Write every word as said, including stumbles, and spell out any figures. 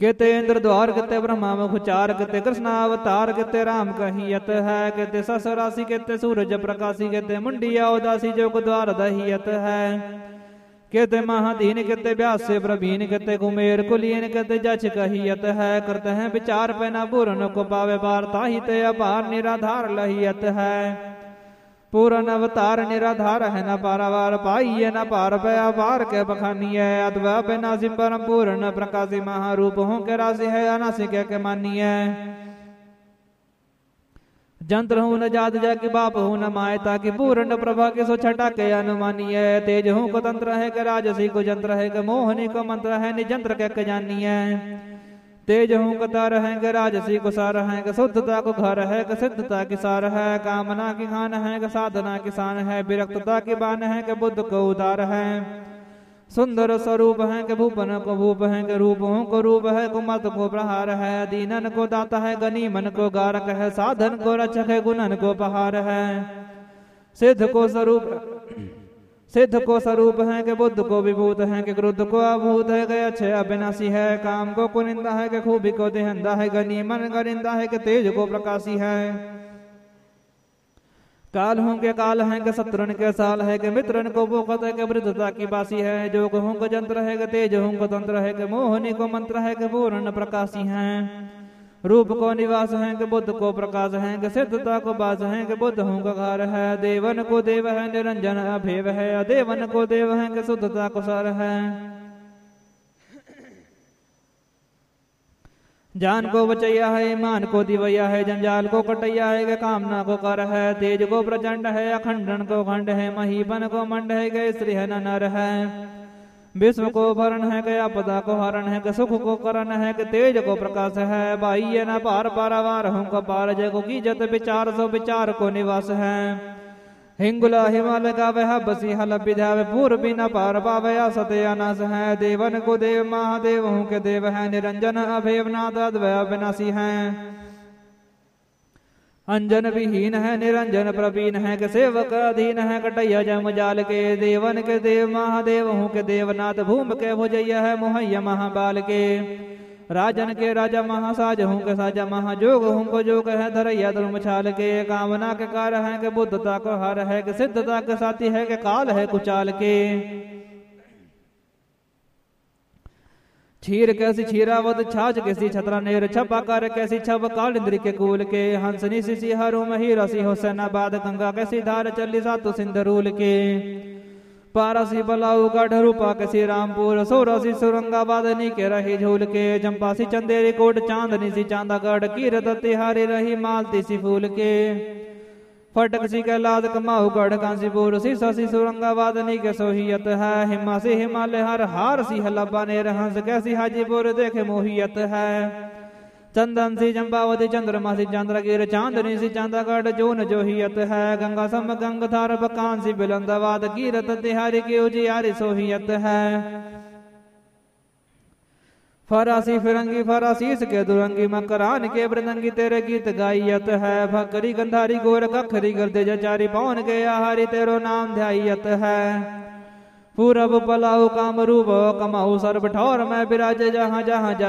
केते इंद्र द्वार केते ब्रह्मा मुख चार केते कृष्ण अवतार केते राम कहियत है। केते सस राशि केते सूरज प्रकाशी केते मुंडिया उदासी जोग द्वार दहियत है। केते महादीन केते व्यास से प्रवीण केते कुमेर कुलीन केते जच कहियत है। करते हैं विचार पे न पूर्ण को पावे पार ताहि ते अपार निराधार लहियत है। पूर्ण अवतार निराधार है न पारावार पाइये न पार पे अपार के बखानिय अथवा बेनासी परम पूर्ण प्रकाशी महारूप हूँ के राशि है अनासी के, के मानिय। जंत्र हूँ न जात जा की बाप हूँ न मायता की पूर्ण प्रभा के सो छटा के अनुमानीय। तेज हूँ को तंत्र है के राजसी को जंत्र है के मोहनी को मंत्र है निजंत्र के, के जानिय। तेज हूँ कतार है के राजसी को सार है के शुद्धता को घर है के सिद्धता की सार है। कामना की खान है के साधना किसान है विरक्तता की बान है के बुद्ध को उदार है। सुंदर स्वरूप है के भूपन को भूप है के रूप हूँ को रूप है को मत को प्रहार है। दीनन को दाता है गनीमन को गारक है साधन को रचक है गुणन को पहार है। सिद्ध को स्वरूप सिद्ध को स्वरूप है के बुद्ध को विभूत है के क्रुद्ध को अभूत है के अच्छे अविनाशी है। काम को कुनिंदा है के खूबी को देहंदा है गनीमन गरिंदा है के तेज को प्रकाशी है। काल हूँ के काल है के शत्रुन के साल है के मित्रन को बोकत है के वृद्धता की बासी है। जोग हूँ को जंत्र है के तेज हूँ को तंत्र है के मोहनी को मंत्र है के पूर्ण प्रकाशी है। रूप को निवास है के बुद्ध को प्रकाश है के सिद्धता को बास है के बुद्ध हूँ का घर है। देवन को देव है निरंजन अभेव है अदेवन को देव है के शुद्धता को सर है। जान को बचैया है ईमान को दिवैया है जंजाल को कटैया है के कामना को कर है। तेज को प्रचंड है अखंडन को खंड है महीपन को मंड है के स्त्री है न नर है। विश्व को भरण है के आपदा को हरण है के सुख को करण है के तेज को प्रकाश है। बाह्य न पार पारावार हूँ को पार जय को कीजत विचार सो विचार को निवास है। हिंगुला हिमालय का वह बसी हल विधावे पूर्वी न पार पावे सत्य अनास है। देवन को देव महादेव हूँ के देव है निरंजन अभेवनाथ अद्वय विनाशी है। अंजन विहीन है निरंजन प्रवीण है के सेवक अधीन है कटैया जम जाल के। देवन के देव महादेव हूँ के देवनाथ भूम के भुजैया है मोहैया महाबाल के। राजन के राजा महासाज हूँ के साजा महाजोग हूँ को जोग है धरैया धर्म छाल के। कामना के कार है के बुद्धता को हर है के सिद्धता के साथी है के काल है कुचाल के। क्षीर कैसी क्षीरावत छाछ कैसी छतरा नेर छपा कर कैसी छब काल इंद्र के कूल के। हंसनी सिसी हरु मही रसी हुसैनाबाद गंगा कैसी धार चली सातु सिंधरूल के। पारसी बलाऊ गढ़ रूपा कैसी रामपुर सोरसी सुरंगाबाद के रही झूल के। चंपासी चंदेरी कोट चांदनी सी चांदागढ़ कीरत तिहारी रही मालती सी फूल के। फटक सी कैलाद कमाऊ गढ़ कांसीपुर सी ससी सुरंगाबादनी के सोहियत है। हिमा सी हिमालय हर हार सी हलबा ने हंस कैसी हाजीपुर देखे मोहियत है। चंदन सी चंपावती चंद्रमा सी चंद्रगिर चांदनी सी चांदागढ़ जोन जोहियत है। गंगा सम गंगधार बकान सी बिलंदाबाद कीरत तिहारी की उजियारी सोहियत है। फरासी फिरंगी फरासीस के दुरंगी मकरान के वृदंगी तेरे गीत गायत है। भकरी गंधारी गोर कखरी गर्दे जचारी पवन के आहारी तेरो नाम ध्यायत है। पूरब पलाऊ काम रूप कमाऊ सर्व ठौर में विराज जहाँ जहाँ